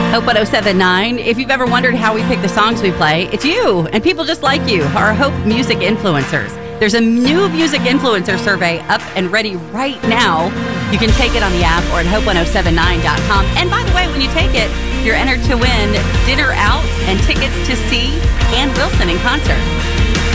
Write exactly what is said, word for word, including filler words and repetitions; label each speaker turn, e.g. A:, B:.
A: Hope one oh seven point nine. If you've ever wondered how we pick the songs we play, it's you and people just like you, our Hope Music Influencers. There's a new music influencer survey up and ready right now. You can take it on the app or at hope one oh seven nine dot com. And by the way, when you take it, you're entered to win dinner out and tickets to see Ann Wilson in concert.